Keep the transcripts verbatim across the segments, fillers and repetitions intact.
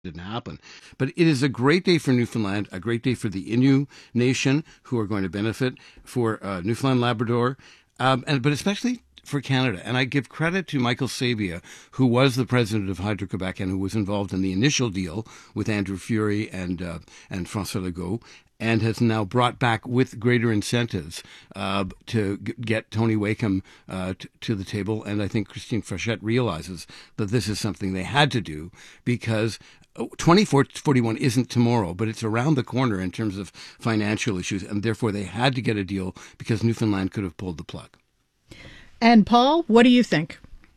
didn't happen. But it is a great day for Newfoundland, a great day for the Innu Nation, who are going to benefit, for uh, Newfoundland, Labrador, um, and but especially for Canada. And I give credit to Michael Sabia, who was the president of Hydro-Quebec and who was involved in the initial deal with Andrew Furey and uh, and François Legault, and has now brought back with greater incentives uh, to g- get Tony Wakeham uh, t- to the table. And I think Christine Frechette realizes that this is something they had to do, because twenty forty-one isn't tomorrow, but it's around the corner in terms of financial issues, and therefore they had to get a deal because Newfoundland could have pulled the plug. And Paul, what do you think?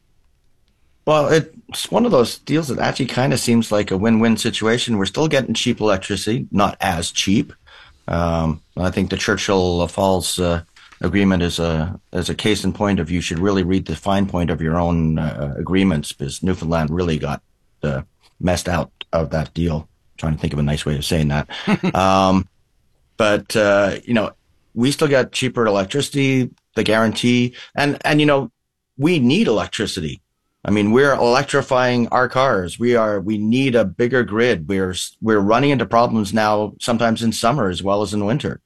Well, it's one of those deals that actually kind of seems like a win-win situation. We're still getting cheap electricity, not as cheap. Um, I think the Churchill Falls uh, agreement is a is a case in point of you should really read the fine point of your own uh, agreements, because Newfoundland really got uh, messed out of that deal. I'm trying to think of a nice way of saying that. um, but, uh, you know, we still get cheaper electricity, the guarantee, and, and, you know, we need electricity. I mean, we're electrifying our cars. We are, we need a bigger grid. We're, we're running into problems now, sometimes in summer as well as in winter,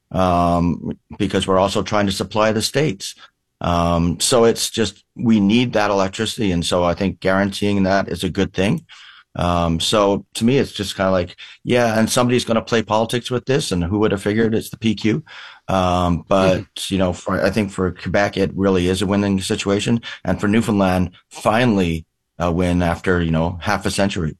um, because we're also trying to supply the states. Um, so it's just, we need that electricity. And so I think guaranteeing that is a good thing. Um, so to me, it's just kind of like, yeah, and somebody's going to play politics with this, and who would have figured it's the P Q? Um, but, mm-hmm. you know, for, I think for Quebec, it really is a winning situation. And for Newfoundland, finally a win after, you know, half a century.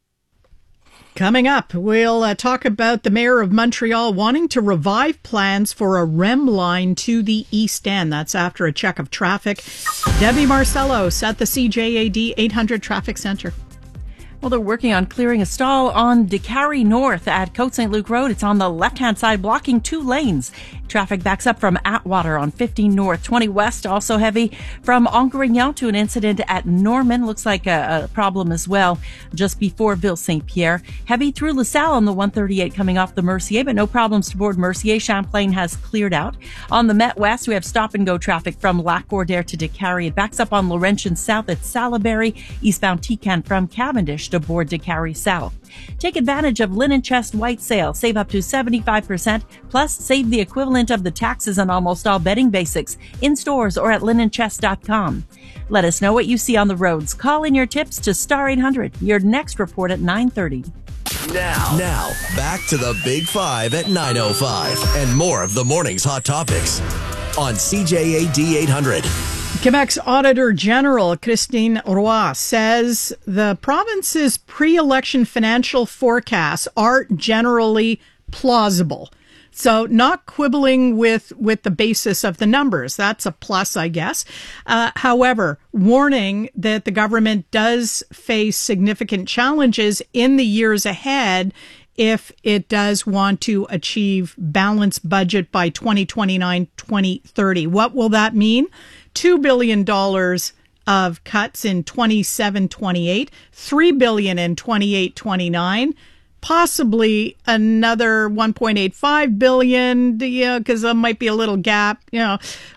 Coming up, we'll uh, talk about the mayor of Montreal wanting to revive plans for a R E M line to the East End. That's after a check of traffic. Debbie Marcellos at the C J A D eight hundred Traffic Center. Well, they're working on clearing a stall on Décarie North at Côte Saint Luc Road. It's on the left-hand side, blocking two lanes. Traffic backs up from Atwater on fifteen North. twenty West, also heavy from Angrignon to an incident at Norman. Looks like a, a problem as well just before Ville Saint Pierre. Heavy through LaSalle on the one thirty-eight coming off the Mercier, but no problems to board Mercier. Champlain has cleared out. On the Met West, we have stop-and-go traffic from Lac Gordaire to Décarie. It backs up on Laurentian South at Salaberry. Eastbound Tecan from Cavendish to board Décarie South. Take advantage of Linen Chest White Sale. Save up to seventy-five percent, plus save the equivalent of the taxes on almost all bedding basics in stores or at linen chest dot com. Let us know what you see on the roads. Call in your tips to Star eight hundred. Your next report at nine thirty. Now, now, back to the Big Five at nine oh five and more of the morning's hot topics on C J A D eight hundred. Quebec's Auditor General, Christine Roy, says the province's pre-election financial forecasts are generally plausible. So not quibbling with, with the basis of the numbers. That's a plus, I guess. Uh, however, warning that the government does face significant challenges in the years ahead if it does want to achieve balanced budget by twenty twenty-nine, twenty thirty. What will that mean? two billion dollars of cuts in twenty-seven twenty-eight, three billion dollars in twenty-eight twenty-nine, possibly another one point eight five billion dollars, you know, because there might be a little gap. You know,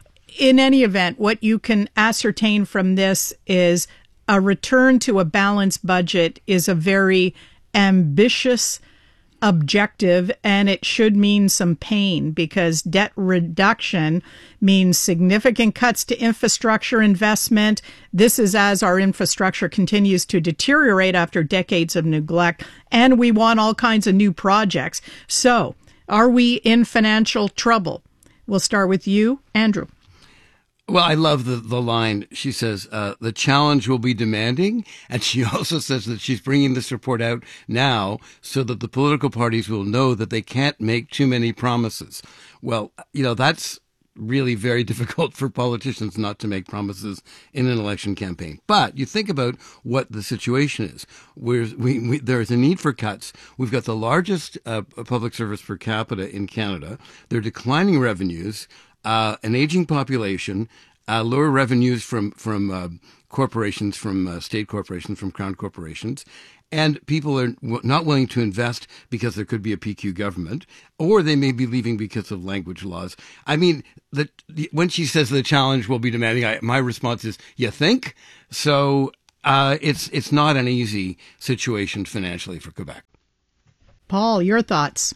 in any event, what you can ascertain from this is a return to a balanced budget is a very ambitious objective, and it should mean some pain, because debt reduction means significant cuts to infrastructure investment. This is as our infrastructure continues to deteriorate after decades of neglect, and we want all kinds of new projects. So, are we in financial trouble? We'll start with you, Andrew. Well, I love the, the line. She says, uh, the challenge will be demanding. And she also says that she's bringing this report out now so that the political parties will know that they can't make too many promises. Well, you know, that's really very difficult for politicians not to make promises in an election campaign. But you think about what the situation is. Where we, we, there's a need for cuts. We've got the largest uh, public service per capita in Canada. They're declining revenues. Uh, an aging population, uh, lower revenues from from uh, corporations, from uh, state corporations, from crown corporations, and people are w- not willing to invest because there could be a P Q government, or they may be leaving because of language laws. I mean, the, the, when she says the challenge will be demanding, I, my response is, you think? So uh, it's it's not an easy situation financially for Quebec. Paul, your thoughts?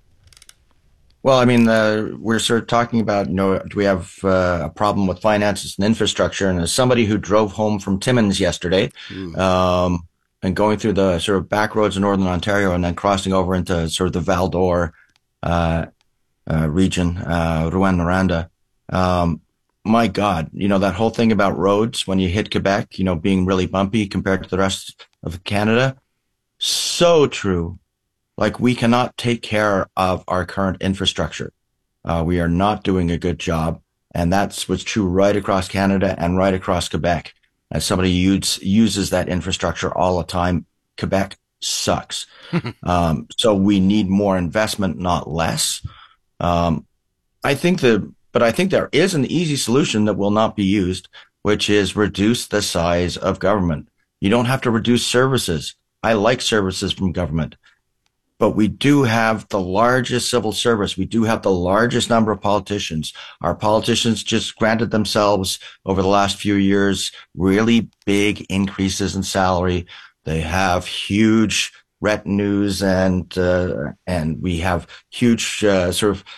Well, I mean, uh, we're sort of talking about, you know, do we have uh, a problem with finances and infrastructure? And as somebody who drove home from Timmins yesterday, um, and going through the sort of back roads of Northern Ontario and then crossing over into sort of the Val d'Or uh, uh, region, uh, Rouyn-Noranda, um, my God, you know, that whole thing about roads when you hit Quebec, you know, being really bumpy compared to the rest of Canada, so true. Like, we cannot take care of our current infrastructure. Uh, we are not doing a good job. And that's what's true right across Canada and right across Quebec. As somebody use, uses that infrastructure all the time, Quebec sucks. um, so we need more investment, not less. Um, I think the, but I think there is an easy solution that will not be used, which is reduce the size of government. You don't have to reduce services. I like services from government. But we do have the largest civil service. We do have the largest number of politicians. Our politicians just granted themselves over the last few years really big increases in salary. They have huge retinues and uh, and we have huge uh, sort of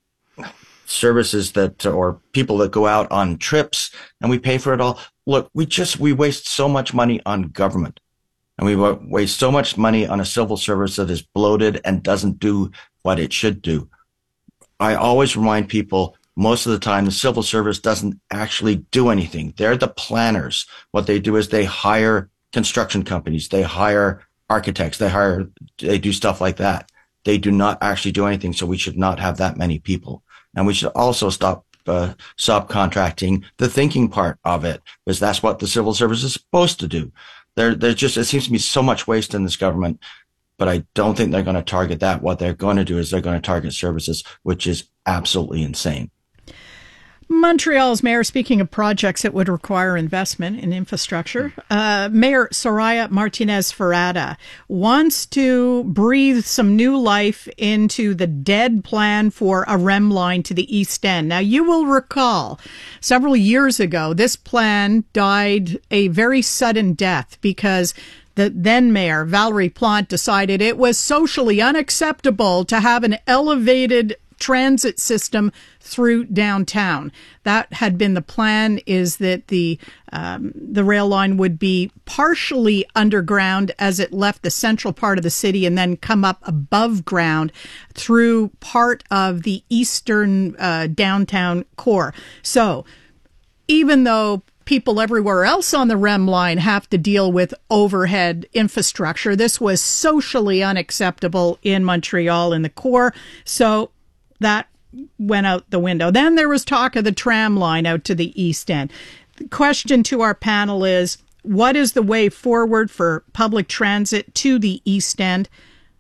services that, or people that go out on trips, and we pay for it all. Look, we just we waste so much money on government. And we waste so much money on a civil service that is bloated and doesn't do what it should do. I always remind people, most of the time, the civil service doesn't actually do anything. They're the planners. What they do is they hire construction companies. They hire architects. They hire, they do stuff like that. They do not actually do anything. So we should not have that many people. And we should also stop uh, subcontracting the thinking part of it, because that's what the civil service is supposed to do. There, there's just, it seems to be so much waste in this government, but I don't think they're going to target that. What they're going to do is they're going to target services, which is absolutely insane. Montreal's mayor, speaking of projects that would require investment in infrastructure, uh, Mayor Soraya Martinez-Ferrada wants to breathe some new life into the dead plan for a R E M line to the East End. Now, you will recall several years ago, this plan died a very sudden death because the then mayor, Valerie Plante, decided it was socially unacceptable to have an elevated transit system through downtown. That had been the plan, is that the um, the rail line would be partially underground as it left the central part of the city and then come up above ground through part of the eastern uh, downtown core. So even though people everywhere else on the R E M line have to deal with overhead infrastructure, this was socially unacceptable in Montreal in the core. So that went out the window. Then there was talk of the tram line out to the East End. The question to our panel is, what is the way forward for public transit to the East End?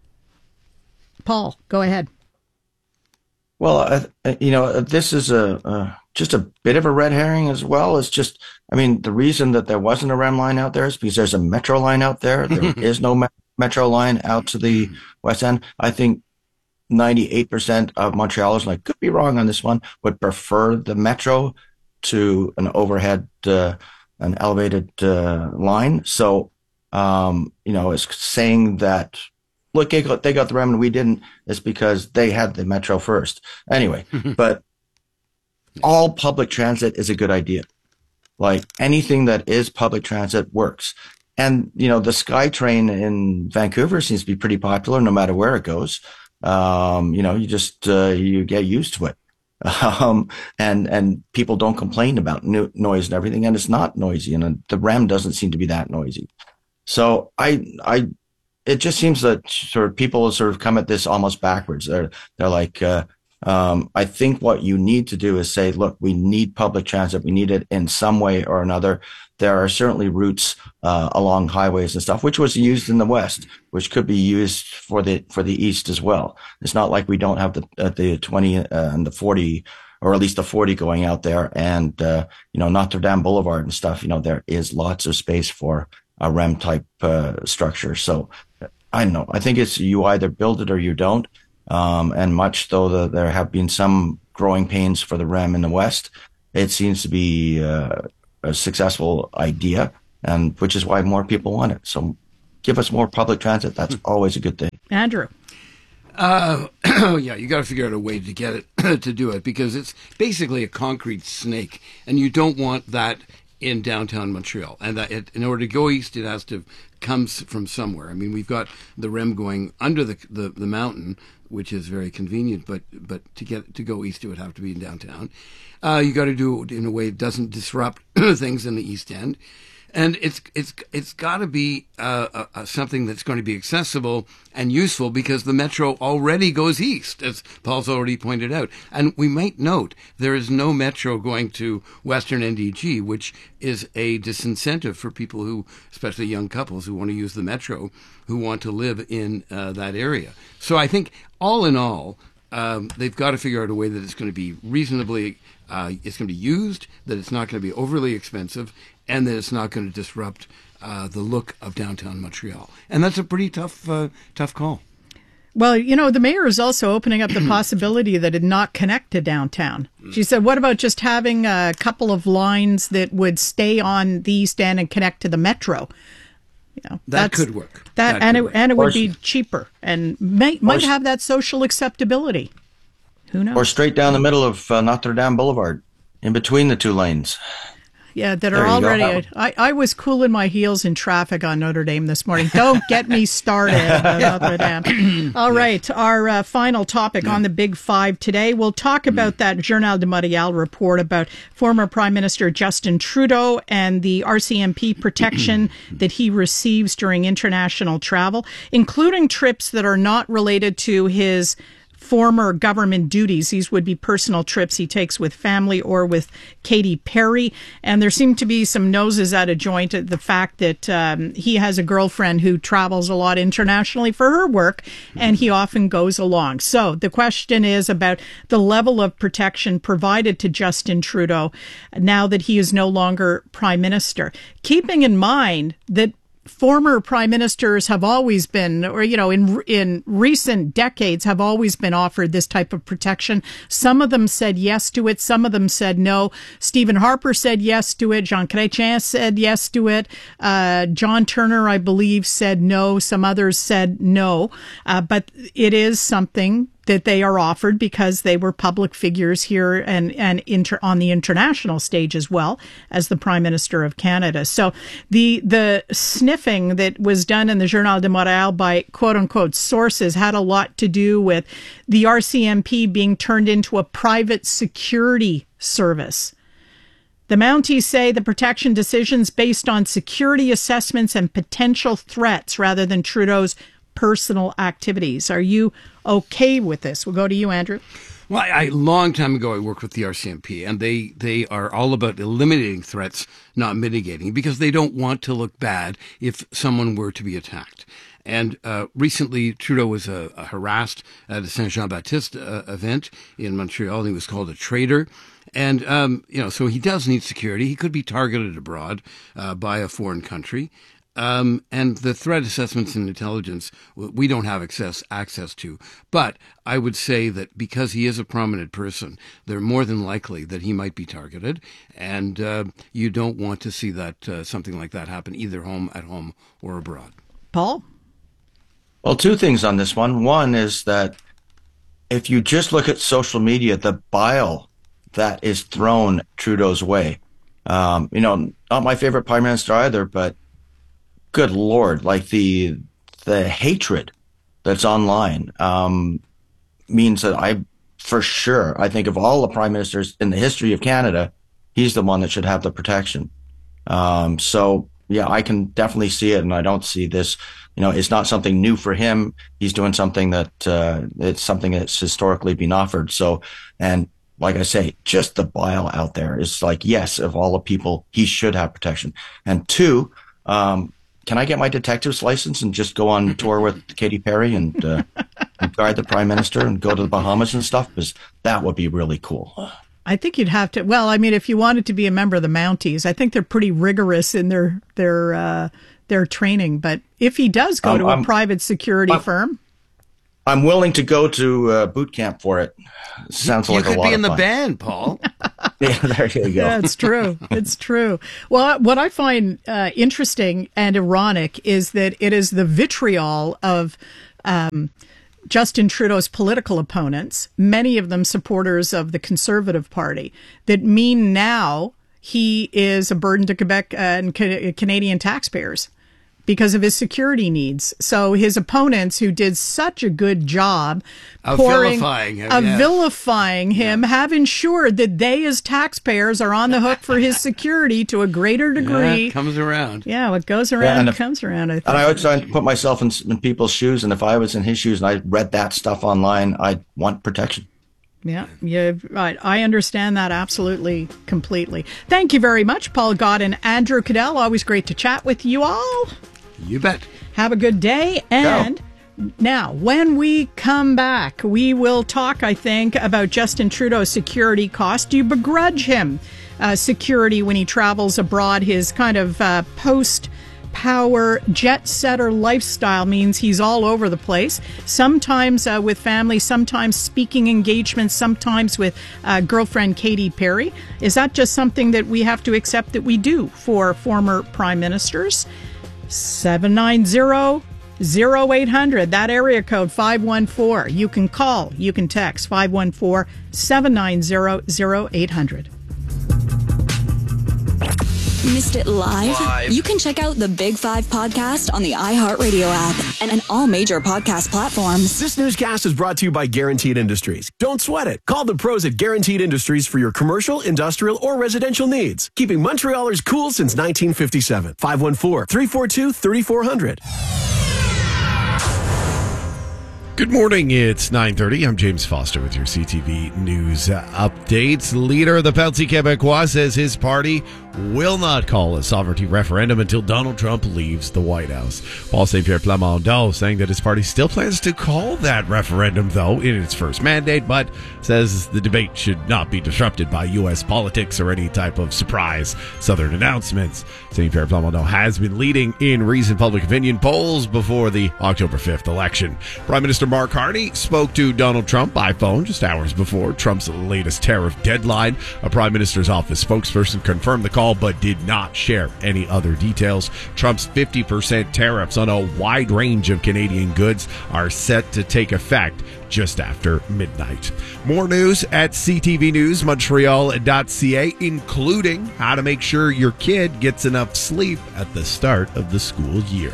Paul, go ahead. Well, uh, you know, this is a uh, just a bit of a red herring as well. It's just, I mean, the reason that there wasn't a R E M line out there is because there's a metro line out there. There is no me- metro line out to the West End. I think ninety-eight percent of Montrealers, and I could be wrong on this one, would prefer the metro to an overhead, uh, an elevated uh, line. So, um, you know, it's saying that, look, they got, they got the R E M and we didn't, it's because they had the metro first. Anyway, but all public transit is a good idea. Like, anything that is public transit works. And, you know, the SkyTrain in Vancouver seems to be pretty popular no matter where it goes. Um, you know, you just, uh, you get used to it. Um, and, and people don't complain about no- noise and everything, and it's not noisy, and the R E M doesn't seem to be that noisy. So I, I, it just seems that sort of people sort of come at this almost backwards. They're, they're like, uh, um, I think what you need to do is say, look, we need public transit. We need it in some way or another. There are certainly routes uh, along highways and stuff, which was used in the West, which could be used for the for the East as well. It's not like we don't have the uh, the twenty uh, and the forty, or at least the forty going out there, and uh, you know, Notre Dame Boulevard and stuff. You know, there is lots of space for a R E M type uh, structure. So I don't know. I think it's, you either build it or you don't. Um, and much though the, there have been some growing pains for the R E M in the West, it seems to be uh, a successful idea. and which is why more people want it. So give us more public transit. That's always a good thing. Andrew. Uh, yeah, you got to figure out a way to get it to do it, because it's basically a concrete snake, and you don't want that in downtown Montreal. And that it, in order to go east, it has to come from somewhere. I mean, we've got the R E M going under the, the, the mountain, which is very convenient, but but to get to go east, it would have to be in downtown. Uh, you got to do it in a way that doesn't disrupt things in the East End. And it's it's it's got to be uh, uh, something that's going to be accessible and useful, because the metro already goes east, as Paul's already pointed out. And we might note there is no metro going to Western N D G, which is a disincentive for people who, especially young couples who want to use the metro, who want to live in uh, that area. So I think all in all, um, they've got to figure out a way that it's going to be reasonably, uh, it's going to be used, that it's not going to be overly expensive, and that it's not going to disrupt uh, the look of downtown Montreal. And that's a pretty tough, uh, tough call. Well, you know, the mayor is also opening up the possibility that it not connect to downtown. She said, what about just having a couple of lines that would stay on the East End and connect to the metro? You know, that could work. That, that and could it work. and it would be cheaper and might might Or, have that social acceptability. Who knows? Or straight down the middle of uh, Notre Dame Boulevard, in between the two lanes. Yeah, that There are you go. already. I, I was cooling my heels in traffic on Notre Dame this morning. Don't get me started on Notre Dame. All right, our uh, final topic on the Big Five today. We'll talk about that Journal de Montréal report about former Prime Minister Justin Trudeau and the R C M P protection that he receives during international travel, including trips that are not related to his former government duties. These would be personal trips he takes with family or with Katy Perry. And there seem to be some noses out of joint at the fact that um, he has a girlfriend who travels a lot internationally for her work, and he often goes along. So the question is about the level of protection provided to Justin Trudeau now that he is no longer prime minister, keeping in mind that former prime ministers have always been, or, you know, in in recent decades have always been offered this type of protection. Some of them said yes to it. Some of them said no. Stephen Harper said yes to it. Jean Chrétien said yes to it. Uh, John Turner, I believe, said no. Some others said no. Uh, but it is something that they are offered because they were public figures here and, and inter, on the international stage as well as the Prime Minister of Canada. So the the sniffing that was done in the Journal de Montréal by quote-unquote sources had a lot to do with the R C M P being turned into a private security service. The Mounties say the protection decisions based on security assessments and potential threats rather than Trudeau's personal activities. Are you okay with this? We'll go to you, Andrew. Well, I, a long time ago, I worked with the R C M P, and they, they are all about eliminating threats, not mitigating, because they don't want to look bad if someone were to be attacked. And uh, recently, Trudeau was uh, harassed at a Saint Jean-Baptiste uh, event in Montreal. He was called a traitor. And, um, you know, so he does need security. He could be targeted abroad uh, by a foreign country. Um, and the threat assessments and intelligence, we don't have access access to. But I would say that because he is a prominent person, they're more than likely that he might be targeted. And uh, you don't want to see that uh, something like that happen either home, at home, or abroad. Paul? Well, two things on this one. One is that if you just look at social media, the bile that is thrown Trudeau's way, um, you know, not my favorite prime minister either, but good Lord, like the the hatred that's online um, means that I, for sure, I think of all the prime ministers in the history of Canada, he's the one that should have the protection. Um, so, yeah, I can definitely see it, and I don't see this. You know, it's not something new for him. He's doing something that uh, it's something that's historically been offered. So, and like I say, just the bile out there is like, yes, of all the people, he should have protection. And two, um, can I get my detective's license and just go on tour with Katy Perry and, uh, and guard the prime minister and go to the Bahamas and stuff? Because that would be really cool. I think you'd have to. Well, I mean, if you wanted to be a member of the Mounties, I think they're pretty rigorous in their their uh, their training. But if he does go um, to a I'm, private security I'm, firm, I'm willing to go to uh, boot camp for it. Sounds you like a lot could be in of the fun. band, Paul. Yeah, there you go. Yeah, it's true. It's true. Well, what I find uh, interesting and ironic is that it is the vitriol of um, Justin Trudeau's political opponents, many of them supporters of the Conservative Party, that mean now he is a burden to Quebec and Canadian taxpayers because of his security needs. So his opponents, who did such a good job of pouring, vilifying him, of yes. vilifying him, yeah. have ensured that they, as taxpayers, are on the hook for his security to a greater degree. Yeah, it comes around. Yeah, what goes around yeah, if, comes around. I think. And I always try to put myself in, in people's shoes, and if I was in his shoes and I read that stuff online, I'd want protection. Yeah, yeah, right. I understand that absolutely, completely. Thank you very much, Paul Gott and Andrew Cadell. Always great to chat with you all. You bet. Have a good day. And Go. Now, when we come back, we will talk, I think, about Justin Trudeau's security cost. Do you begrudge him uh, security when he travels abroad? His kind of uh, post power jet setter lifestyle means he's all over the place, sometimes uh, with family, sometimes speaking engagements, sometimes with uh, girlfriend Katy Perry. Is that just something that we have to accept that we do for former prime ministers? seven nine zero, zero eight hundred, that area code five one four. You can call, you can text five one four, seven nine zero, zero eight hundred. Missed it live? live? You can check out the Big Five podcast on the iHeartRadio app and on all major podcast platforms. This newscast is brought to you by Guaranteed Industries. Don't sweat it. Call the pros at Guaranteed Industries for your commercial, industrial, or residential needs. Keeping Montrealers cool since nineteen fifty-seven. five one four, three four two, three four zero zero. Good morning, it's nine thirty. I'm James Foster with your C T V News updates. Leader of the Parti Québécois says his party will not call a sovereignty referendum until Donald Trump leaves the White House. Paul Saint-Pierre Plamondon saying that his party still plans to call that referendum, though, in its first mandate, but says the debate should not be disrupted by U S politics or any type of surprise Southern announcements. Saint-Pierre Plamondon has been leading in recent public opinion polls before the October fifth election. Prime Minister Mark Carney spoke to Donald Trump by phone just hours before Trump's latest tariff deadline. A Prime Minister's office spokesperson confirmed the call but did not share any other details. Trump's fifty percent tariffs on a wide range of Canadian goods are set to take effect just after midnight. More news at c t v news montreal dot c a, including how to make sure your kid gets enough sleep at the start of the school year.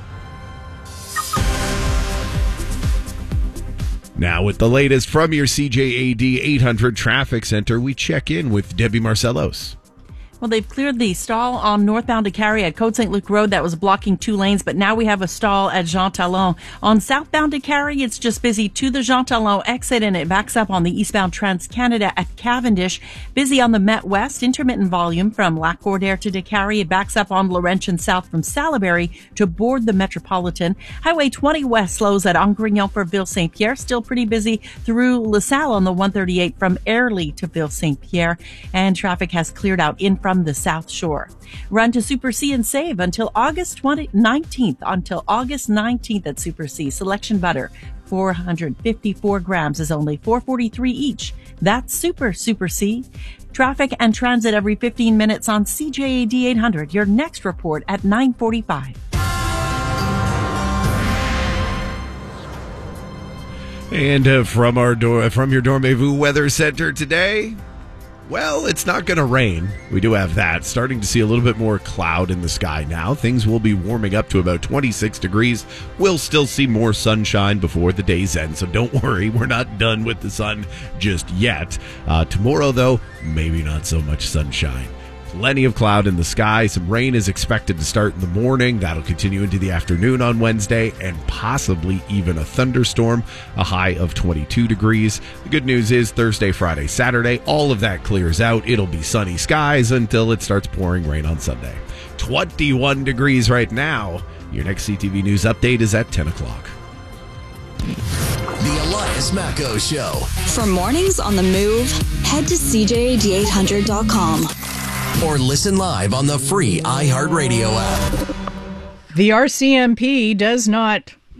Now, with the latest from your C J A D eight hundred Traffic Center, we check in with Debbie Marcellos. Well, they've cleared the stall on northbound Décarie at Côte Saint Luc Road that was blocking two lanes, but now we have a stall at Jean Talon. On southbound Décarie, it's just busy to the Jean Talon exit, and it backs up on the eastbound Trans-Canada at Cavendish. Busy on the Met West, intermittent volume from Lac Gordaire to Décarie. It backs up on Laurentian south from Salaberry to board the Metropolitan. Highway twenty West slows at Angrignon for Ville-Saint-Pierre. Still pretty busy through LaSalle on the one thirty-eight from Airlie to Ville-Saint-Pierre. And traffic has cleared out in from the South Shore. Run to Super C and save until August nineteenth. Until August nineteenth at Super C. Selection butter, four hundred fifty-four grams is only four forty-three each. That's Super Super C. Traffic and transit every fifteen minutes on C J A D eight hundred. Your next report at nine forty-five. And uh, from our door, from your Dormez-vous Weather Center today, well, it's not going to rain. We do have that. Starting to see a little bit more cloud in the sky now. Things will be warming up to about twenty-six degrees. We'll still see more sunshine before the day's end, so don't worry. We're not done with the sun just yet. Uh, tomorrow, though, maybe not so much sunshine. Plenty of cloud in the sky. Some rain is expected to start in the morning. That'll continue into the afternoon on Wednesday, and possibly even a thunderstorm, a high of twenty-two degrees. The good news is Thursday, Friday, Saturday, all of that clears out. It'll be sunny skies until it starts pouring rain on Sunday. twenty-one degrees right now. Your next C T V News update is at ten o'clock. The Elias Macco Show. For mornings on the move, head to C J A D eight hundred dot com. Or listen live on the free iHeartRadio app. The R C M P does not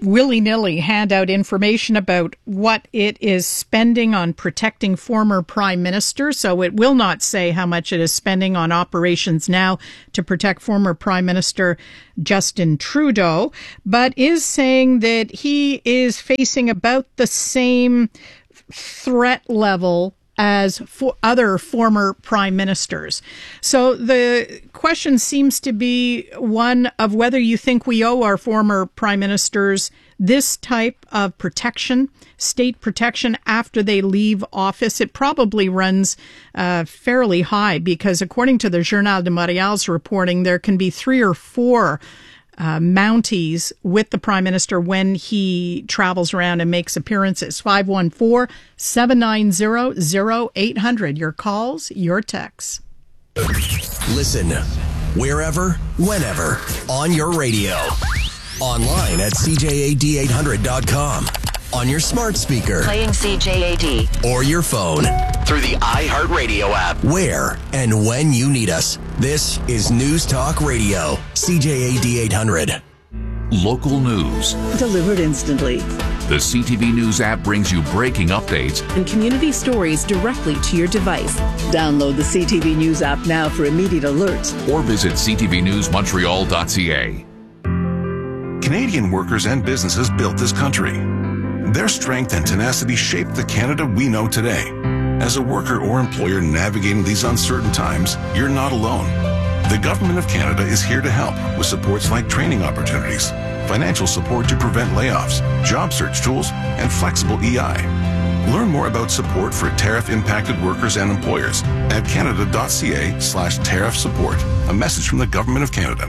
willy-nilly hand out information about what it is spending on protecting former prime ministers. So it will not say how much it is spending on operations now to protect former Prime Minister Justin Trudeau, but is saying that he is facing about the same threat level as for other former prime ministers. So the question seems to be one of whether you think we owe our former prime ministers this type of protection, state protection, after they leave office. It probably runs uh, fairly high because according to the Journal de Montréal's reporting, there can be three or four Uh, Mounties with the Prime Minister when he travels around and makes appearances. five one four, seven nine zero, zero eight hundred. Your calls, your texts. Listen wherever, whenever, on your radio. Online at C J A D eight hundred dot com. On your smart speaker. Playing C J A D. Or your phone. Through the iHeartRadio app. Where and when you need us. This is News Talk Radio. C J A D eight hundred. Local news. Delivered instantly. The C T V News app brings you breaking updates and community stories directly to your device. Download the C T V News app now for immediate alerts. Or visit c t v news montreal dot c a. Canadian workers and businesses built this country. Their strength and tenacity shaped the Canada we know today. As a worker or employer navigating these uncertain times, you're not alone. The Government of Canada is here to help with supports like training opportunities, financial support to prevent layoffs, job search tools, and flexible E I. Learn more about support for tariff-impacted workers and employers at canada.ca slash tariff support. A message from the Government of Canada.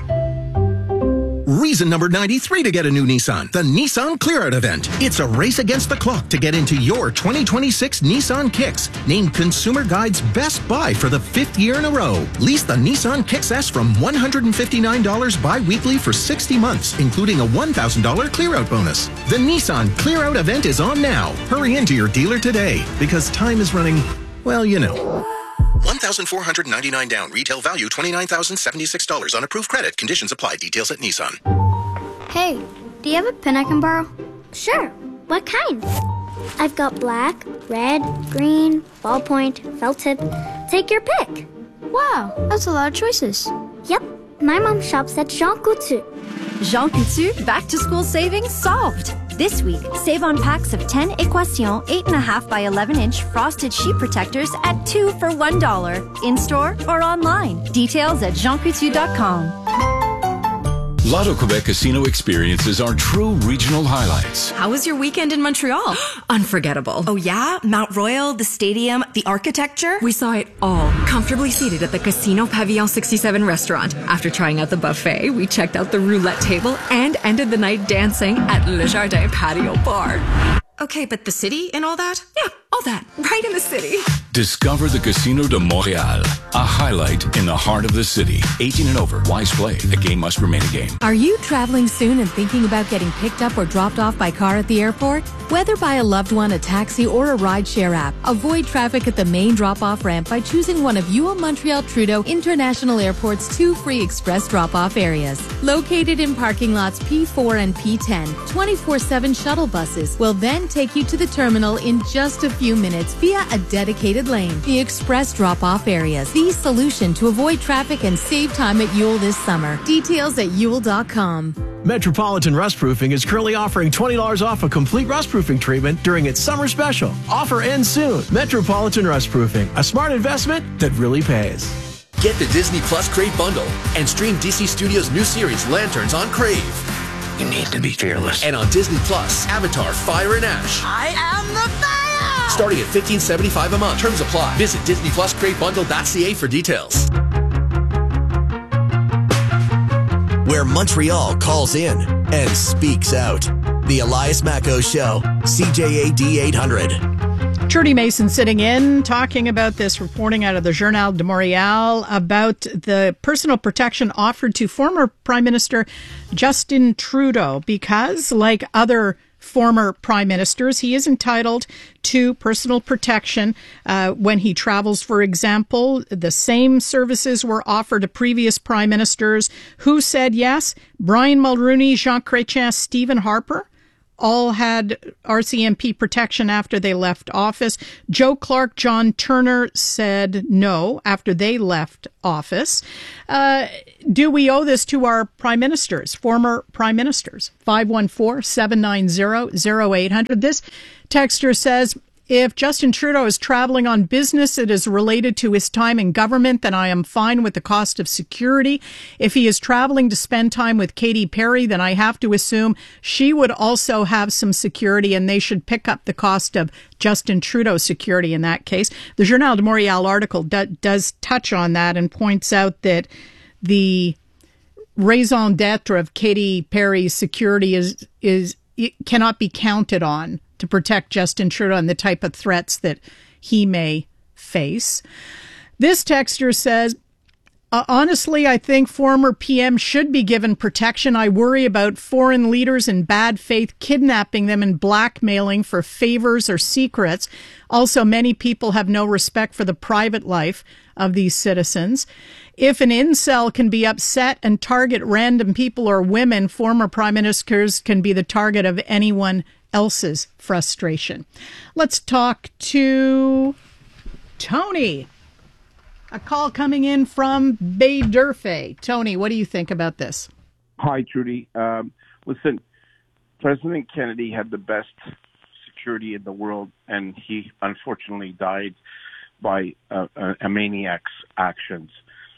Reason number ninety-three to get a new Nissan, the Nissan Clear Out event. It's a race against the clock to get into your twenty twenty-six Nissan Kicks, named Consumer Guide's best buy for the fifth year in a row. Lease the Nissan Kicks S from one hundred fifty-nine dollars bi-weekly for sixty months, including a one thousand dollars Clear Out bonus. The Nissan Clear Out event is on now. Hurry into your dealer today, because time is running, well, you know. one thousand four hundred ninety-nine down. Retail value twenty-nine thousand seventy-six dollars on approved credit. Conditions apply. Details at Nissan. Hey, do you have a pen I can borrow? Sure. What kind? I've got black, red, green, ballpoint, felt tip. Take your pick. Wow, that's a lot of choices. Yep. My mom shops at Jean Coutu. Jean Coutu, back to school savings solved. This week, save on packs of ten Equation eight point five by eleven inch frosted sheet protectors at two for one dollar. In-store or online. Details at jean coutu dot com. Lotto Quebec Casino experiences are true regional highlights. How was your weekend in Montreal? Unforgettable. Oh yeah? Mount Royal, the stadium, the architecture? We saw it all, comfortably seated at the Casino Pavillon sixty-seven restaurant. After trying out the buffet, we checked out the roulette table and ended the night dancing at Le Jardin Patio Bar. Okay, but the city and all that? Yeah, all that. Right in the city. Discover the Casino de Montréal, a highlight in the heart of the city. eighteen and over. Wise play. The game must remain a game. Are you traveling soon and thinking about getting picked up or dropped off by car at the airport? Whether by a loved one, a taxi, or a rideshare app, avoid traffic at the main drop-off ramp by choosing one of U O Montreal Trudeau International Airport's two free express drop-off areas. Located in parking lots P four and P ten, twenty-four seven shuttle buses will then take you to the terminal in just a few minutes via a dedicated lane. The express drop-off areas, the solution to avoid traffic and save time at Yule this summer. Details at yule dot com. Metropolitan Rust Proofing is currently offering twenty dollars off a complete rust proofing treatment during its summer special. Offer ends soon. Metropolitan Rust Proofing, a smart investment that really pays. Get the Disney Plus Crave bundle and stream D C Studios' new series Lanterns on Crave. You need to be fearless. And on Disney Plus, Avatar Fire and Ash. I am the fire! Starting at fifteen seventy-five a month. Terms apply. Visit disney plus crave bundle dot c a for details. Where Montreal calls in and speaks out. The Elias Macco Show, C J A D eight hundred. Trudy Mason sitting in, talking about this, reporting out of the Journal de Montréal about the personal protection offered to former Prime Minister Justin Trudeau, because, like other former prime ministers, he is entitled to personal protection uh, when he travels. For example, the same services were offered to previous prime ministers who said yes. Brian Mulroney, Jean Chrétien, Stephen Harper. all had R C M P protection after they left office. Joe Clark, John Turner said no after they left office. Uh, do we owe this to our prime ministers, former prime ministers? five one four, seven nine zero, zero eight hundred. This texter says, if Justin Trudeau is traveling on business that is related to his time in government, then I am fine with the cost of security. If he is traveling to spend time with Katy Perry, then I have to assume she would also have some security, and they should pick up the cost of Justin Trudeau's security in that case. The Journal de Montréal article do, does touch on that and points out that the raison d'etre of Katy Perry's security is is it cannot be counted on to protect Justin Trudeau and the type of threats that he may face. This texter says, uh, honestly, I think former P M should be given protection. I worry about foreign leaders in bad faith kidnapping them and blackmailing for favors or secrets. Also, many people have no respect for the private life of these citizens. If an incel can be upset and target random people or women, former prime ministers can be the target of anyone else's frustration. Let's talk to Tony. A call coming in from Bay Durfee. Tony, what do you think about this? Hi, Trudy. Um, listen, President Kennedy had the best security in the world, and he unfortunately died by uh, a, a maniac's actions.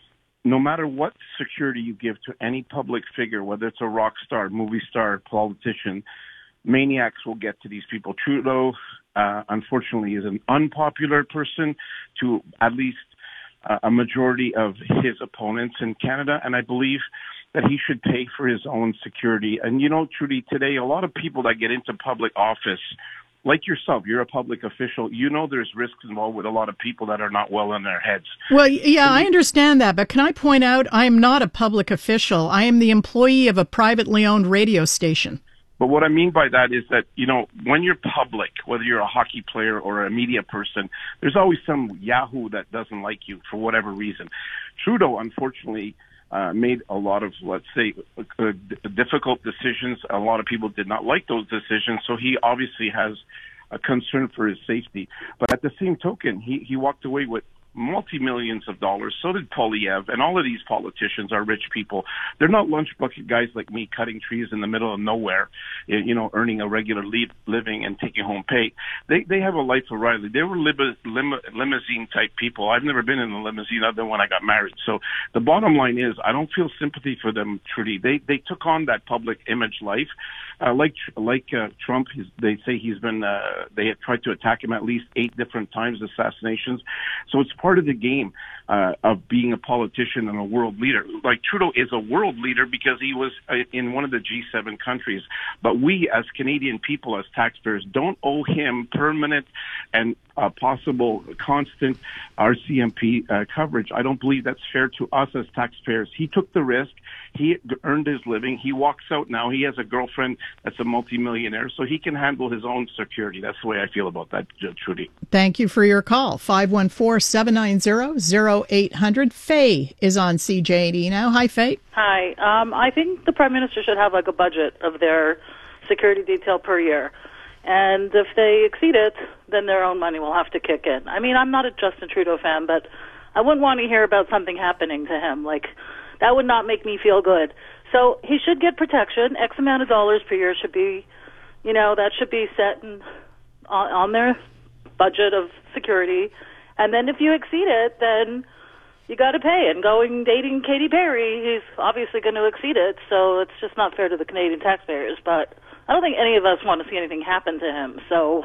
No matter what security you give to any public figure, whether it's a rock star, movie star, politician, maniacs will get to these people. Trudeau, uh, unfortunately, is an unpopular person to at least uh, a majority of his opponents in Canada, and I believe that he should pay for his own security. And, you know, Trudy, today, a lot of people that get into public office, like yourself, you're a public official, you know there's risks involved with a lot of people that are not well in their heads. Well, yeah, I understand that, but can I point out I am not a public official. I am the employee of a privately owned radio station. But what I mean by that is that, you know, when you're public, whether you're a hockey player or a media person, there's always some yahoo that doesn't like you for whatever reason. Trudeau, unfortunately, uh, made a lot of, let's say, uh, difficult decisions. A lot of people did not like those decisions, so he obviously has a concern for his safety. But at the same token, he, he walked away with multi-millions of dollars. So did Poilievre, and all of these politicians are rich people. They're not lunch bucket guys like me cutting trees in the middle of nowhere, you know, earning a regular lead, living and taking home pay. They they have a life of Riley. They were lim- lim- limousine type people. I've never been in a limousine other than when I got married. So the bottom line is I don't feel sympathy for them, Trudy. They they took on that public image life. Uh, like like uh, Trump, he's, they say he's been, uh, they have tried to attack him at least eight different times, assassinations. So it's part of the game uh, of being a politician and a world leader. Like Trudeau is a world leader because he was uh, in one of the G seven countries. But we as Canadian people, as taxpayers, don't owe him permanent and uh, possible constant R C M P uh, coverage. I don't believe that's fair to us as taxpayers. He took the risk. He earned his living. He walks out now. He has a girlfriend that's a multimillionaire, so he can handle his own security. That's the way I feel about that, Trudy. Thank you for your call. five one four, seven nine zero, zero eight hundred. Faye is on C J A D now. Hi, Faye. Hi. Um, I think the Prime Minister should have like a budget of their security detail per year. And if they exceed it, then their own money will have to kick in. I mean, I'm not a Justin Trudeau fan, but I wouldn't want to hear about something happening to him. Like, that would not make me feel good. So he should get protection. X amount of dollars per year should be, you know, that should be set in, on, on their budget of security. And then if you exceed it, then you got to pay. And going dating Katy Perry, he's obviously going to exceed it. So it's just not fair to the Canadian taxpayers. But I don't think any of us want to see anything happen to him. So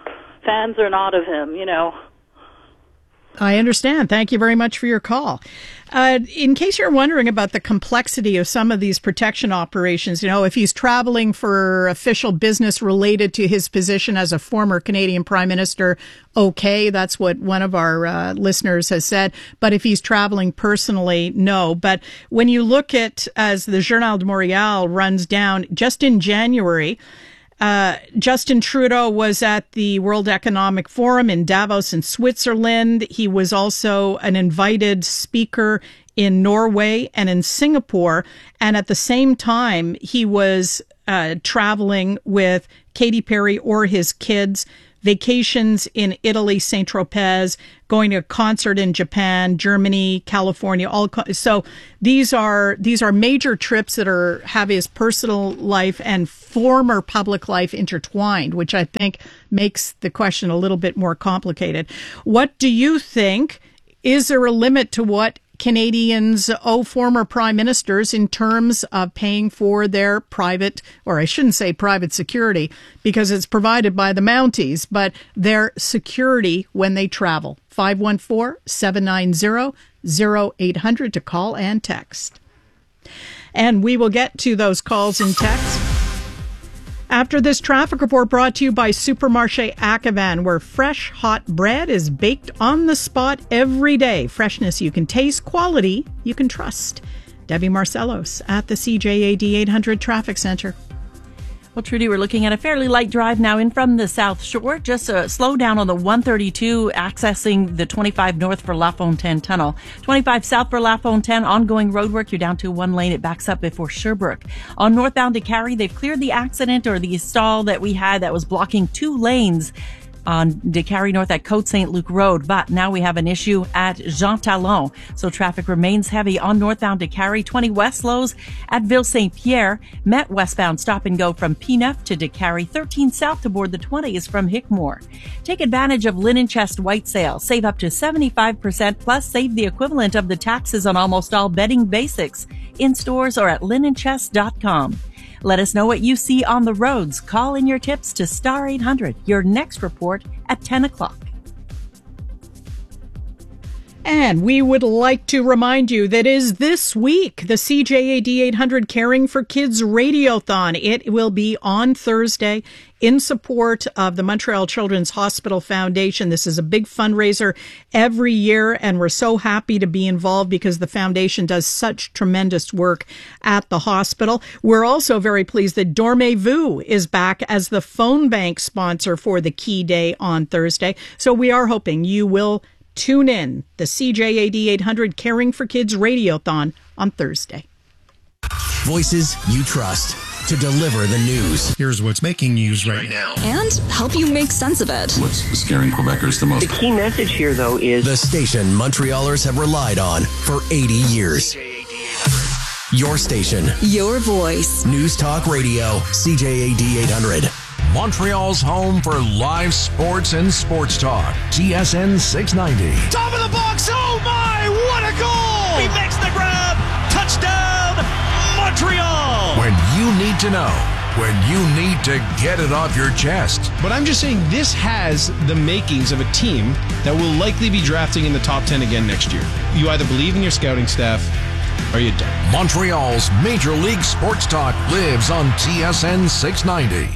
fans or not of him, you know. I understand. Thank you very much for your call. Uh, in case you're wondering about the complexity of some of these protection operations, you know, if he's traveling for official business related to his position as a former Canadian Prime Minister, okay, that's what one of our uh, listeners has said. But if he's traveling personally, no. But when you look at, as the Journal de Montréal runs down, just in January, Uh, Justin Trudeau was at the World Economic Forum in Davos in Switzerland. He was also an invited speaker in Norway and in Singapore. And at the same time, he was uh, traveling with Katy Perry or his kids, vacations in Italy, Saint Tropez, going to a concert in Japan, Germany, California. All co- so these are these are major trips that are have his personal life and former public life intertwined, which I think makes the question a little bit more complicated. What do you think? Is there a limit to what Canadians owe former prime ministers in terms of paying for their private, or I shouldn't say private security, because it's provided by the Mounties, but their security when they travel? five one four, seven nine zero, zero eight hundred to call and text. And we will get to those calls and texts after this traffic report, brought to you by Supermarché Ackevan, where fresh, hot bread is baked on the spot every day. Freshness you can taste, quality you can trust. Debbie Marcellos at the C J A D eight hundred Traffic Center. Well, Trudy, we're looking at a fairly light drive now in from the South Shore. Just a slow down on the one thirty-two accessing the twenty-five north for La Fontaine Tunnel. twenty-five south for La Fontaine, ongoing roadwork. You're down to one lane. It backs up before Sherbrooke. On northbound to Cary, they've cleared the accident or the stall that we had that was blocking two lanes on DeCarry North at Côte Saint Luc Road, but now we have an issue at Jean Talon. So traffic remains heavy on northbound DeCarry, twenty west slows at Ville Saint Pierre, Met westbound stop and go from P neuf to DeCarry, thirteen south to board the twenty is from Hickmore. Take advantage of Linen Chest White Sale. Save up to seventy-five percent plus save the equivalent of the taxes on almost all bedding basics in stores or at linen chest dot com. Let us know what you see on the roads. Call in your tips to Star eight hundred. Your next report at ten o'clock. And we would like to remind you that is this week, the C J A D eight hundred Caring for Kids Radiothon. It will be on Thursday in support of the Montreal Children's Hospital Foundation. This is a big fundraiser every year, and we're so happy to be involved because the foundation does such tremendous work at the hospital. We're also very pleased that Dormez-vous is back as the phone bank sponsor for the key day on Thursday. So we are hoping you will tune in the C J A D eight hundred Caring for Kids Radiothon on Thursday. Voices you trust to deliver the news. Here's what's making news right now. And help you make sense of it. What's scaring Quebecers the most? The key message here, though, is the station Montrealers have relied on for eighty years. Your station. Your voice. News Talk Radio, C J A D eight hundred. Montreal's home for live sports and sports talk. T S N six ninety. Top of the box. Oh, my. What a goal. He makes the grab. Touchdown, Montreal. When you need to know. When you need to get it off your chest. But I'm just saying this has the makings of a team that will likely be drafting in the top ten again next year. You either believe in your scouting staff or you don't. Montreal's Major League Sports Talk lives on T S N six ninety.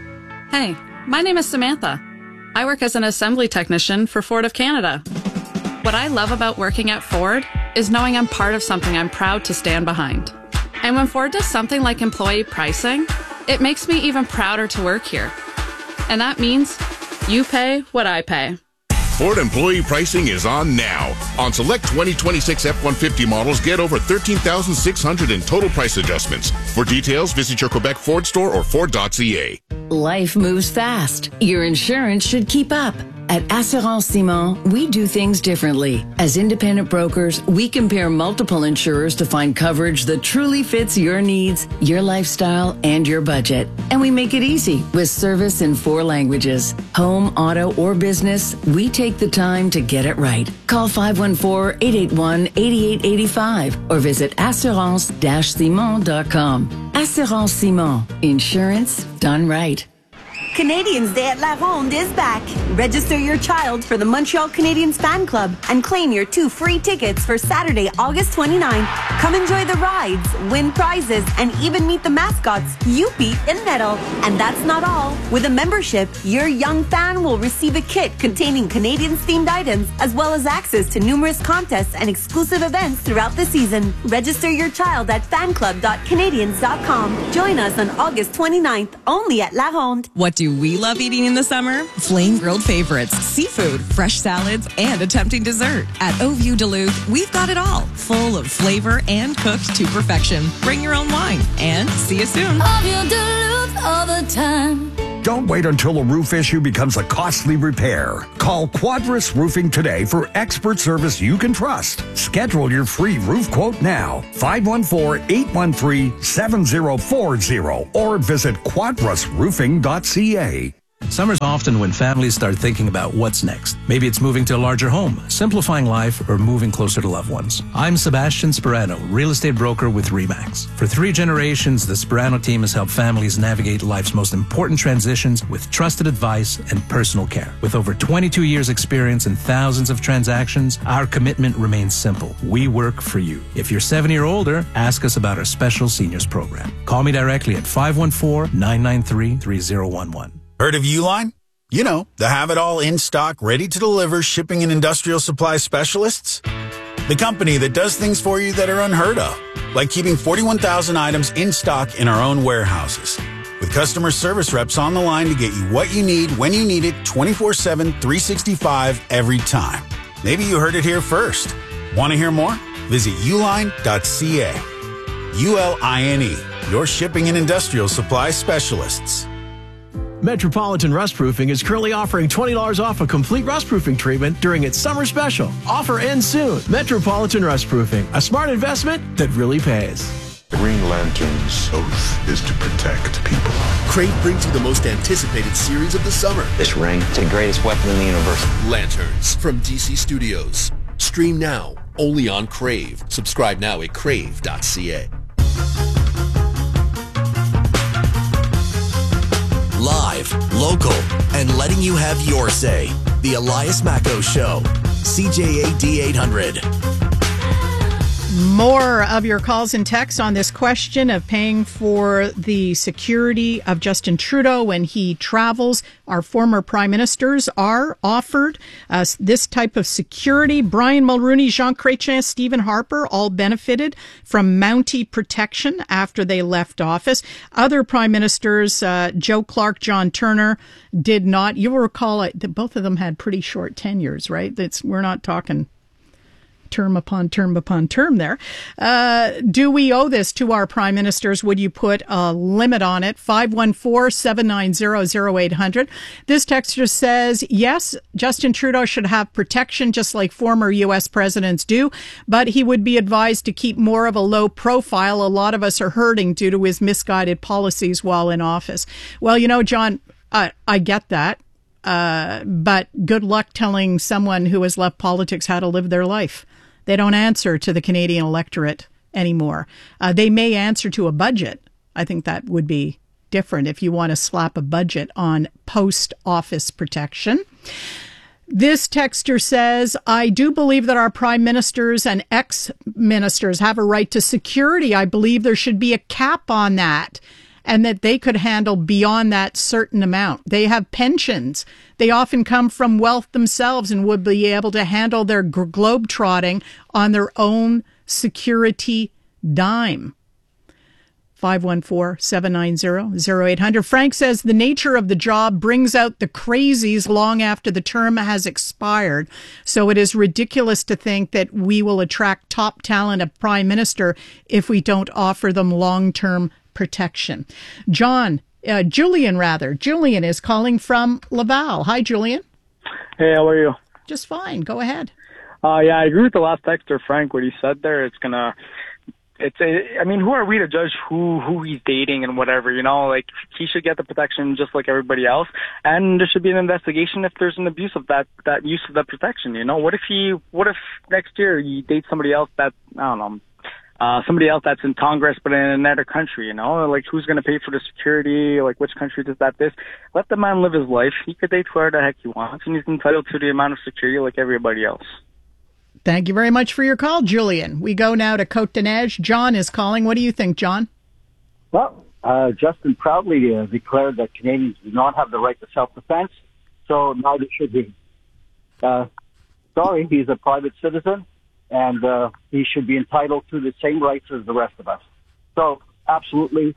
Hey, my name is Samantha. I work as an assembly technician for Ford of Canada. What I love about working at Ford is knowing I'm part of something I'm proud to stand behind. And when Ford does something like employee pricing, it makes me even prouder to work here. And that means you pay what I pay. Ford employee pricing is on now. On select twenty twenty-six F one fifty models, get over thirteen thousand six hundred in total price adjustments. For details, visit your Quebec Ford store or Ford dot C A. Life moves fast. Your insurance should keep up. At Assurance Simon, we do things differently. As independent brokers, we compare multiple insurers to find coverage that truly fits your needs, your lifestyle, and your budget. And we make it easy with service in four languages. Home, auto, or business, we take the time to get it right. Call five one four, eight eight one, eight eight eight five or visit assurance dash simon dot com. Assurance Simon. Insurance done right. Canadians Day at La Ronde is back. Register your child for the Montreal Canadiens Fan Club and claim your two free tickets for Saturday, August twenty-ninth. Come enjoy the rides, win prizes, and even meet the mascots you beat in medal. And that's not all. With a membership, your young fan will receive a kit containing Canadiens-themed items, as well as access to numerous contests and exclusive events throughout the season. Register your child at fan club dot canadiens dot com. Join us on August twenty-ninth, only at La Ronde. What do do we love eating in the summer? Flame grilled favorites, seafood, fresh salads, and a tempting dessert. At Oview Duluth, we've got it all, full of flavor and cooked to perfection. Bring your own wine, and see you soon. Oview Duluth all the time. Don't wait until a roof issue becomes a costly repair. Call Quadris Roofing today for expert service you can trust. Schedule your free roof quote now. five one four, eight one three, seven zero four zero or visit quadris roofing dot c a. Summer's often when families start thinking about what's next. Maybe it's moving to a larger home, simplifying life, or moving closer to loved ones. I'm Sebastian Sperano, real estate broker with RE/MAX. For three generations, the Sperano team has helped families navigate life's most important transitions with trusted advice and personal care. With over twenty-two years experience and thousands of transactions, our commitment remains simple. We work for you. If you're seventy or older, ask us about our special seniors program. Call me directly at five one four, nine nine three, three zero one one. Heard of Uline? You know, the have-it-all in-stock, ready-to-deliver shipping and industrial supply specialists. The company that does things for you that are unheard of, like keeping forty-one thousand items in stock in our own warehouses. With customer service reps on the line to get you what you need when you need it twenty-four seven, three sixty-five every time. Maybe you heard it here first. Want to hear more? Visit uline dot c a. U L I N E, your shipping and industrial supply specialists. Metropolitan Rustproofing is currently offering twenty dollars off a complete rustproofing treatment during its summer special. Offer ends soon. Metropolitan Rustproofing, a smart investment that really pays. Green Lantern's oath is to protect people. Crave brings you the most anticipated series of the summer. This ring, it's the greatest weapon in the universe. Lanterns from D C Studios. Stream now, only on Crave. Subscribe now at crave dot c a. Live, local, and letting you have your say. The Elias Macco Show. C J A D eight hundred. More of your calls and texts on this question of paying for the security of Justin Trudeau when he travels. Our former prime ministers are offered uh, this type of security. Brian Mulroney, Jean Chrétien, Stephen Harper all benefited from Mountie protection after they left office. Other prime ministers, uh, Joe Clark, John Turner, did not. You will recall it, that both of them had pretty short tenures, right? That's, we're not talking term upon term upon term there. Uh, do we owe this to our prime ministers? Would you put a limit on it? five one four, seven nine zero, zero eight hundred. This texter says, yes, Justin Trudeau should have protection just like former U S presidents do, but he would be advised to keep more of a low profile. A lot of us are hurting due to his misguided policies while in office. Well, you know, John, uh, I get that. Uh, but good luck telling someone who has left politics how to live their life. They don't answer to the Canadian electorate anymore. Uh, they may answer to a budget. I think that would be different if you want to slap a budget on post-office protection. This texter says, I do believe that our prime ministers and ex-ministers have a right to security. I believe there should be a cap on that, and that they could handle beyond that certain amount. They have pensions. They often come from wealth themselves and would be able to handle their g- globe-trotting on their own security dime. five one four, seven nine zero, zero eight hundred. Frank says the nature of the job brings out the crazies long after the term has expired. So it is ridiculous to think that we will attract top talent of prime minister if we don't offer them long-term protection. John, uh, Julian rather. Julian is calling from Laval. Hi, Julian. Hey, how are you? Just fine. Go ahead. Uh, yeah, I agree with the last texter, Frank, what he said there. It's gonna, it's a, I mean, who are we to judge who, who he's dating and whatever, you know, like he should get the protection just like everybody else. And there should be an investigation if there's an abuse of that, that use of that protection, you know. What if he, what if next year he dates somebody else that, I don't know, Uh, somebody else that's in Congress but in another country, you know? Like, who's going to pay for the security? Like, which country does that this? Let the man live his life. He could date whoever the heck he wants, and he's entitled to the amount of security like everybody else. Thank you very much for your call, Julian. We go now to Côte-des-Neiges. John is calling. What do you think, John? Well, uh, Justin proudly uh, declared that Canadians do not have the right to self-defense, so neither should he. Uh, sorry, he's a private citizen. And uh, he should be entitled to the same rights as the rest of us. So, absolutely,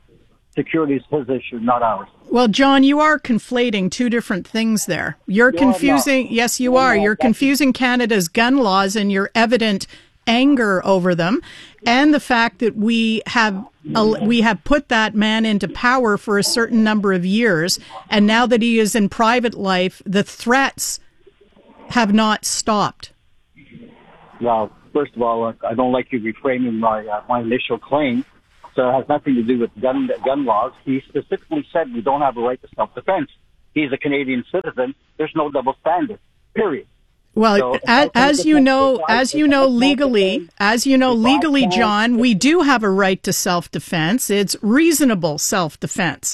security is his issue, not ours. Well, John, you are conflating two different things there. You're No, confusing, I'm not. yes, you No, are. no, You're that's- confusing Canada's gun laws and your evident anger over them, and the fact that we have uh, we have put that man into power for a certain number of years, and now that he is in private life, the threats have not stopped. Well, first of all, uh, I don't like you reframing my uh, my initial claim. So it has nothing to do with gun gun laws. He specifically said we don't have a right to self-defense. He's a Canadian citizen. There's no double standard. Period. Well, So, as, I as think you that- know, as you know legally, as you know If I legally, can't- John, we do have a right to self-defense. It's reasonable self-defense.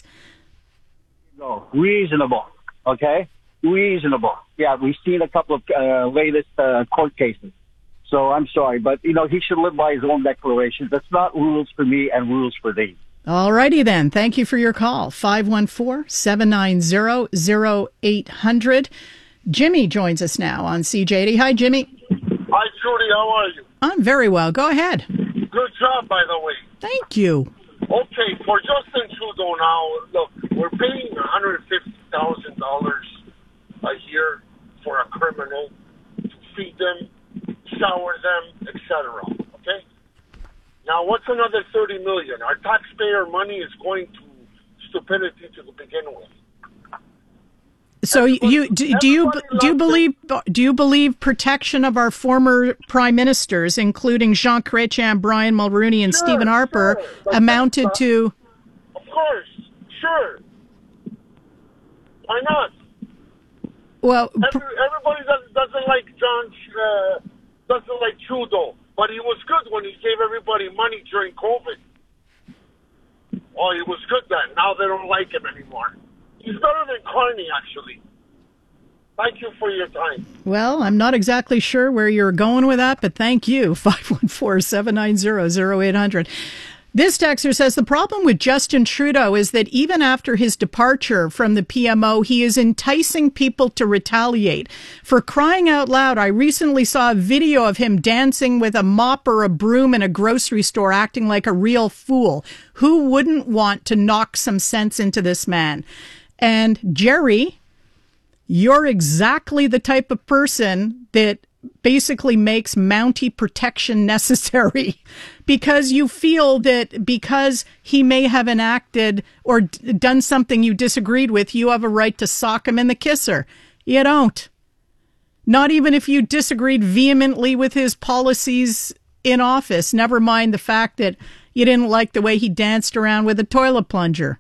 No, reasonable. Okay, reasonable. Yeah, we've seen a couple of uh, latest uh, court cases. So I'm sorry, but you know he should live by his own declarations. That's not rules for me and rules for thee. All righty then. Thank you for your call. five one four, seven nine zero, zero eight hundred. Jimmy joins us now on C J eighty. Hi, Jimmy. Hi, Judy. How are you? I'm very well. Go ahead. Good job, by the way. Thank you. Okay, for Justin Trudeau now, look, we're paying one hundred fifty thousand dollars a year for a criminal to feed them, shower them, et cetera. Okay? Now, what's another thirty million dollars? Our taxpayer money is going to stupidity to begin with. So you do, do you do you believe do you believe protection of our former prime ministers, including Jean Chrétien, Brian Mulroney, and Sure, Stephen Harper, sure, but amounted that's, uh, to? Of course, sure. Why not? Well, Every, everybody doesn't, doesn't like John, uh, doesn't like Trudeau, but he was good when he gave everybody money during COVID. Oh, he was good then. Now they don't like him anymore. He's better than Carney, actually. Thank you for your time. Well, I'm not exactly sure where you're going with that, but thank you. five one four, seven nine zero, zero eight hundred. This texter says the problem with Justin Trudeau is that even after his departure from the P M O, he is enticing people to retaliate. For crying out loud, I recently saw a video of him dancing with a mop or a broom in a grocery store, acting like a real fool. Who wouldn't want to knock some sense into this man? And Jerry, you're exactly the type of person that basically makes Mountie protection necessary because you feel that because he may have enacted or d- done something you disagreed with, you have a right to sock him in the kisser. You don't. Not even if you disagreed vehemently with his policies in office, never mind the fact that you didn't like the way he danced around with a toilet plunger.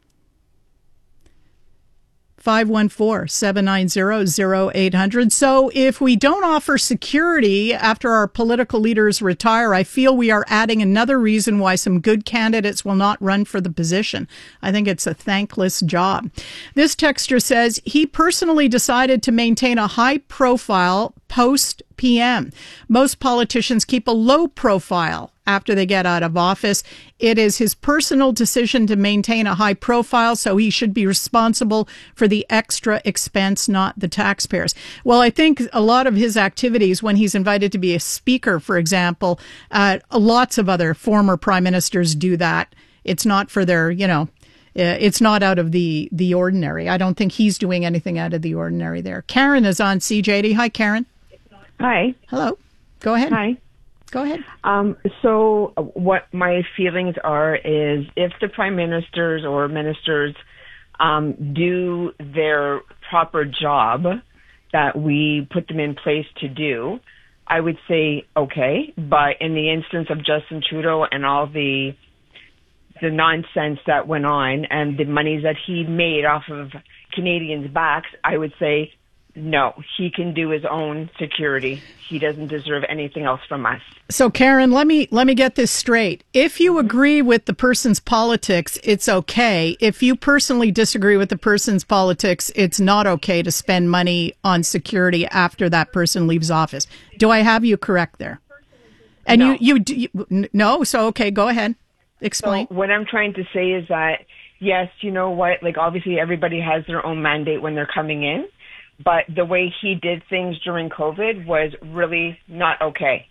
five one four, seven nine zero, zero eight hundred. So if we don't offer security after our political leaders retire, I feel we are adding another reason why some good candidates will not run for the position. I think it's a thankless job. This texter says he personally decided to maintain a high profile post P M. Most politicians keep a low profile after they get out of office. It is his personal decision to maintain a high profile, so he should be responsible for the extra expense, not the taxpayers. Well, I think a lot of his activities when he's invited to be a speaker, for example, uh, lots of other former prime ministers do that. It's not for their, you know, uh, it's not out of the, the ordinary. I don't think he's doing anything out of the ordinary there. Karen is on C J eighty. Hi, Karen. Hi. Hello. Go ahead. Hi. Go ahead. Um, so what my feelings are is if the prime ministers or ministers um, do their proper job that we put them in place to do, I would say okay. But in the instance of Justin Trudeau and all the the nonsense that went on and the monies that he made off of Canadians' backs, I would say no, he can do his own security. He doesn't deserve anything else from us. So, Karen, let me let me get this straight. If you agree with the person's politics, it's okay. If you personally disagree with the person's politics, it's not okay to spend money on security after that person leaves office. Do I have you correct there? And No. you, you, you no. So, okay, go ahead. Explain. So what I'm trying to say is that, yes, you know what? Like, obviously, everybody has their own mandate when they're coming in. But the way he did things during COVID was really not okay.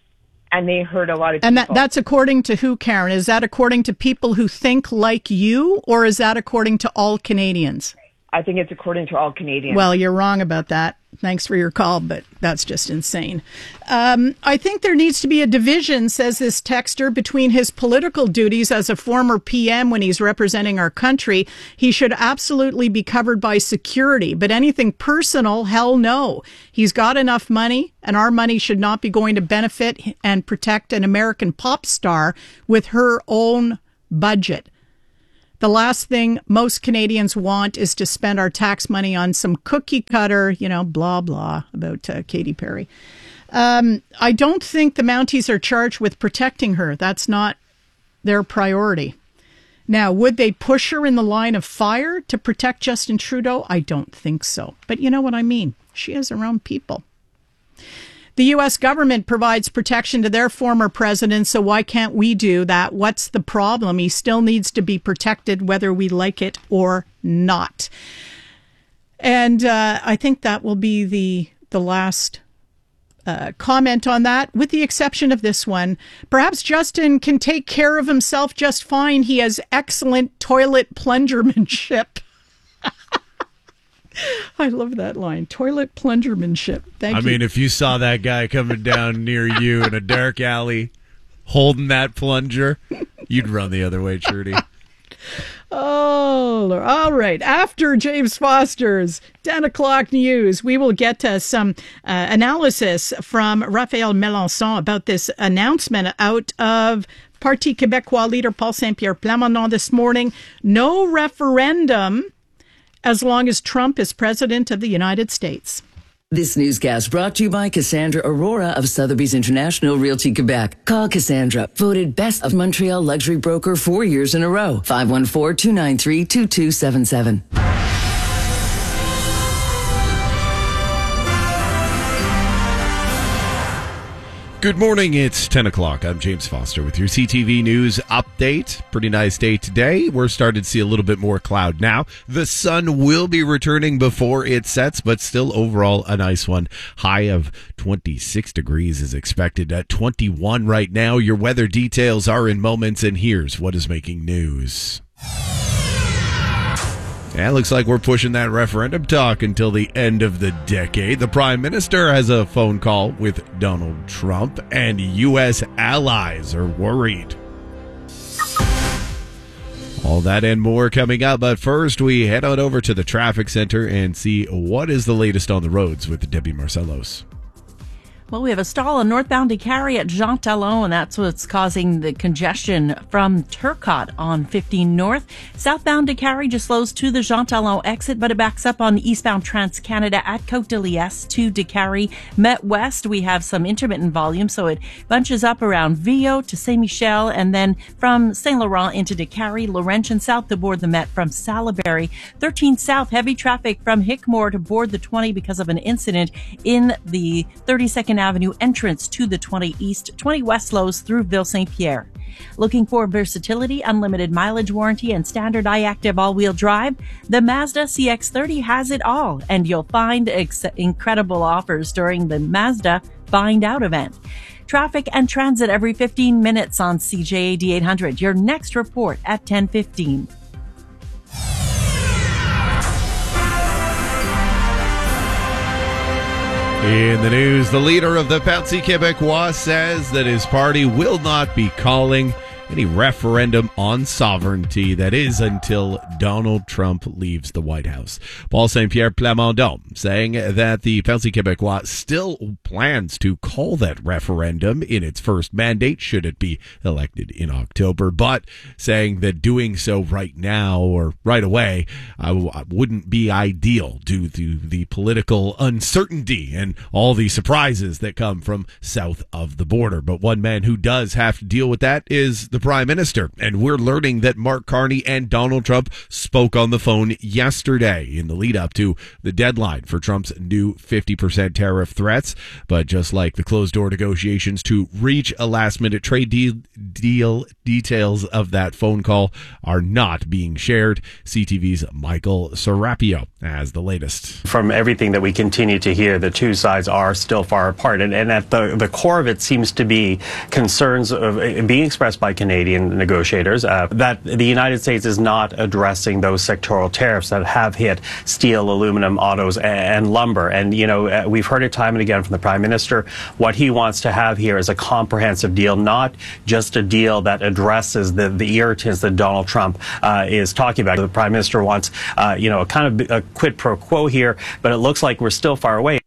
and they hurt a lot of people. And that, that's according to who, Karen? Is that according to people who think like you, or is that according to all Canadians? I think it's according to all Canadians. Well, you're wrong about that. Thanks for your call, but that's just insane. Um, I think there needs to be a division, says this texter, between his political duties as a former P M when he's representing our country. He should absolutely be covered by security, but anything personal, hell no. He's got enough money, and our money should not be going to benefit and protect an American pop star with her own budget. The last thing most Canadians want is to spend our tax money on some cookie cutter, you know, blah, blah about uh, Katy Perry. Um, I don't think the Mounties are charged with protecting her. That's not their priority. Now, would they push her in the line of fire to protect Justin Trudeau? I don't think so. But you know what I mean. She has her own people. The U S government provides protection to their former president, so why can't we do that? What's the problem? He still needs to be protected whether we like it or not. And uh, I think that will be the the last uh, comment on that, with the exception of this one. Perhaps Justin can take care of himself just fine. He has excellent toilet plungermanship. I love that line. Toilet plungermanship. Thank I you. mean, if you saw that guy coming down near you in a dark alley holding that plunger, you'd run the other way, Trudy. Oh, all right. After James Foster's ten o'clock news, we will get to some uh, analysis from Raphael Mélenchon about this announcement out of Parti Québécois leader Paul Saint-Pierre Plamondon this morning. No referendum as long as Trump is president of the United States. This newscast brought to you by Cassandra Aurora of Sotheby's International Realty Quebec. Call Cassandra, voted best of Montreal luxury broker four years in a row. five one four, two nine three, two two seven seven. Good morning, it's ten o'clock. I'm James Foster with your C T V News update. Pretty nice day today. We're starting to see a little bit more cloud now. The sun will be returning before it sets, but still overall a nice one. High of twenty-six degrees is expected at twenty-one right now. Your weather details are in moments, and here's what is making news. Yeah, it looks like we're pushing that referendum talk until the end of the decade. The Prime Minister has a phone call with Donald Trump, and U S allies are worried. All that and more coming up, but first we head on over to the traffic center and see what is the latest on the roads with Debbie Marcellos. Well, we have a stall on northbound Décarie at Jean Talon, and that's what's causing the congestion from Turcotte on fifteen North. Southbound Décarie just slows to the Jean Talon exit, but it backs up on eastbound Trans-Canada at Côte-de-Liesse to Décarie. Met West, we have some intermittent volume, so it bunches up around Viau to Saint-Michel, and then from Saint-Laurent into Décarie, Laurentian South to board the Met from Salaberry. thirteen South, heavy traffic from Hickmore to board the twenty because of an incident in the thirty-second Avenue entrance to the twenty East. twenty West slows through Ville-Saint-Pierre. Looking for versatility, unlimited mileage warranty, and standard iActive all-wheel drive? The Mazda C X thirty has it all, and you'll find ex- incredible offers during the Mazda Find Out event. Traffic and transit every fifteen minutes on C J A D eight hundred. Your next report at ten fifteen. In the news, the leader of the Parti Québécois says that his party will not be calling any referendum on sovereignty. That is until Donald Trump leaves the White House. Paul Saint-Pierre Plamondon saying that the Parti Québécois still plans to call that referendum in its first mandate, should it be elected in October, but saying that doing so right now or right away uh, wouldn't be ideal due to the political uncertainty and all the surprises that come from south of the border. But one man who does have to deal with that is the the prime minister. And we're learning that Mark Carney and Donald Trump spoke on the phone yesterday in the lead up to the deadline for Trump's new fifty percent tariff threats. But just like the closed door negotiations to reach a last minute trade deal, deal details of that phone call are not being shared. C T V's Michael Serapio has the latest. From everything that we continue to hear, the two sides are still far apart. And, and at the, the core of it seems to be concerns of uh, being expressed by Canadian negotiators uh, that the United States is not addressing those sectoral tariffs that have hit steel, aluminum, autos, and, and lumber. And, you know, uh, we've heard it time and again from the Prime Minister. What he wants to have here is a comprehensive deal, not just a deal that addresses the, the irritants that Donald Trump uh, is talking about. The Prime Minister wants, uh, you know, a kind of a quid pro quo here, but it looks like we're still far away.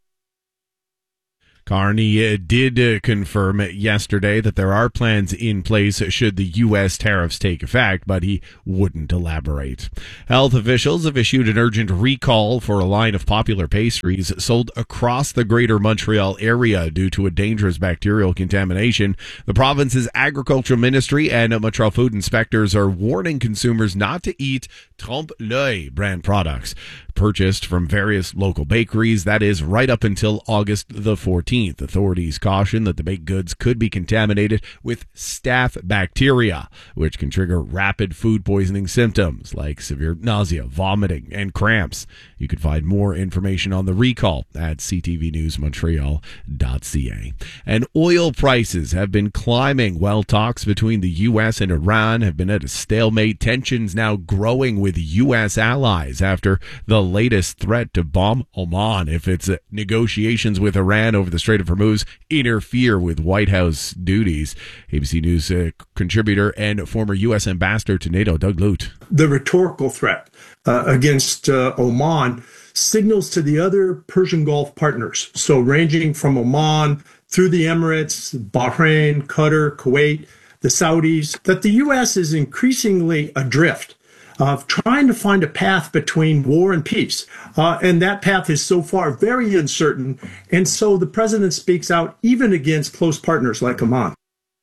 Carney uh, did uh, confirm yesterday that there are plans in place should the U S tariffs take effect, but he wouldn't elaborate. Health officials have issued an urgent recall for a line of popular pastries sold across the greater Montreal area due to a dangerous bacterial contamination. The province's agricultural ministry and Montreal food inspectors are warning consumers not to eat Trompe l'Oeil brand products purchased from various local bakeries. That is right up until August the fourteenth. Authorities caution that the baked goods could be contaminated with staph bacteria, which can trigger rapid food poisoning symptoms like severe nausea, vomiting, and cramps. You can find more information on the recall at c t v news montreal dot c a. And oil prices have been climbing while talks between the U S and Iran have been at a stalemate. Tensions now growing with U S allies after the latest threat to bomb Oman if its uh, negotiations with Iran over the Strait of Hormuz interfere with White House duties. A B C News uh, contributor and former U S ambassador to NATO, Doug Lute. The rhetorical threat uh, against uh, Oman signals to the other Persian Gulf partners, so ranging from Oman through the Emirates, Bahrain, Qatar, Kuwait, the Saudis, that the U S is increasingly adrift of trying to find a path between war and peace. Uh, and that path is so far very uncertain. And so the president speaks out even against close partners like Oman.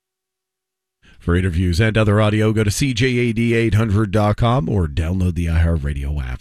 For interviews and other audio, go to c j a d eight hundred dot com or download the iHeartRadio app.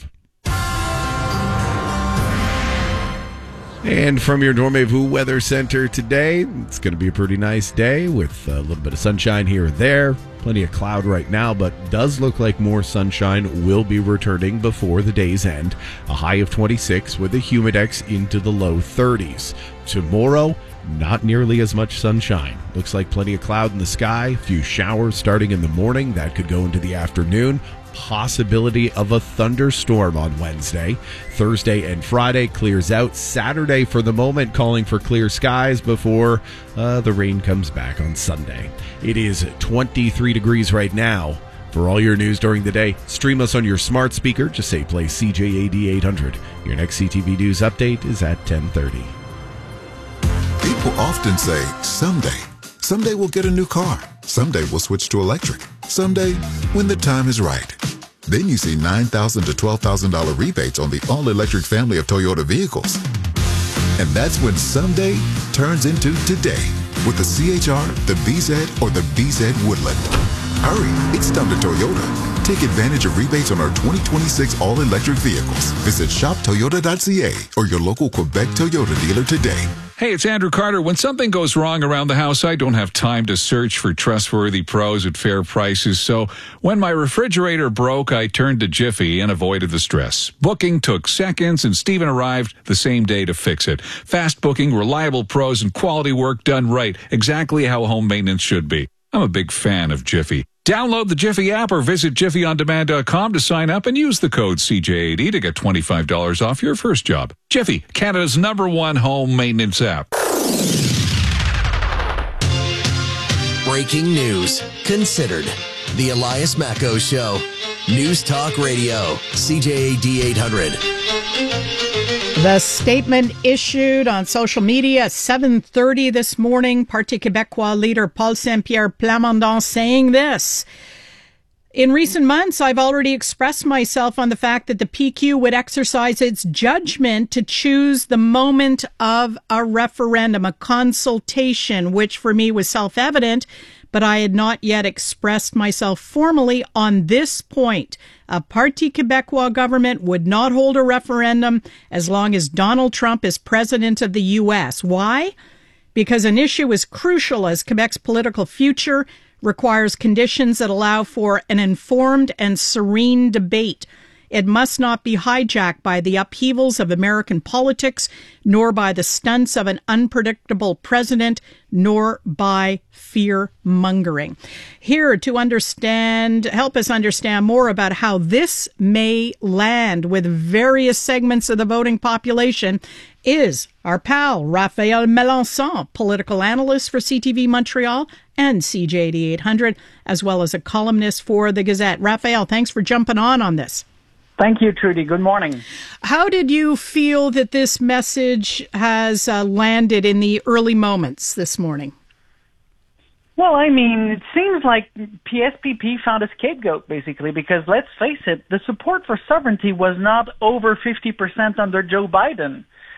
And from your Dormez-vous Weather Center today, it's going to be a pretty nice day with a little bit of sunshine here or there. Plenty of cloud right now, but does look like more sunshine will be returning before the day's end. A high of twenty-six with a humidex into the low thirties. Tomorrow, not nearly as much sunshine. Looks like plenty of cloud in the sky. A few showers starting in the morning. That could go into the afternoon. Possibility of a thunderstorm on Wednesday. Thursday and Friday clears out. Saturday for the moment calling for clear skies before uh, the rain comes back on Sunday. It is twenty-three degrees right now. For all your news during the day, stream us on your smart speaker. Just say play C J A D eight hundred. Your next C T V News update is at ten thirty. People often say, someday. Someday we'll get a new car. Someday we'll switch to electric. Someday, when the time is right. Then you see nine thousand dollars to twelve thousand dollars rebates on the all-electric family of Toyota vehicles. And that's when someday turns into today with the C H R, the V Z, or the V Z Woodland. Hurry, it's time to Toyota. Take advantage of rebates on our twenty twenty-six all-electric vehicles. Visit shop toyota dot c a or your local Quebec Toyota dealer today. Hey, it's Andrew Carter. When something goes wrong around the house, I don't have time to search for trustworthy pros at fair prices. So when my refrigerator broke, I turned to Jiffy and avoided the stress. Booking took seconds, and Steven arrived the same day to fix it. Fast booking, reliable pros, and quality work done right. Exactly how home maintenance should be. I'm a big fan of Jiffy. Download the Jiffy app or visit jiffy on demand dot com to sign up and use the code C J A D to get twenty-five dollars off your first job. Jiffy, Canada's number one home maintenance app. Breaking news. Considered. The Elias Macco Show. News Talk Radio. C J A D eight hundred. The statement issued on social media at seven thirty this morning, Parti Québécois leader Paul Saint-Pierre Plamondon saying this. In recent months, I've already expressed myself on the fact that the P Q would exercise its judgment to choose the moment of a referendum, a consultation, which for me was self-evident. but I had not yet expressed myself formally on this point. A Parti Québécois government would not hold a referendum as long as Donald Trump is president of the U S. Why? Because an issue as crucial as Quebec's political future requires conditions that allow for an informed and serene debate. It must not be hijacked by the upheavals of American politics, nor by the stunts of an unpredictable president, nor by fear-mongering. Here to understand, help us understand more about how this may land with various segments of the voting population is our pal, Raphael Melançon, political analyst for C T V Montreal and C J A D eight hundred, as well as a columnist for the Gazette. Raphael, thanks for jumping on on this. Thank you, Trudy. Good morning. How did you feel that this message has uh, landed in the early moments this morning? Well, I mean, it seems like P S P P found a scapegoat, basically, because let's face it, the support for sovereignty was not over fifty percent under Joe Biden.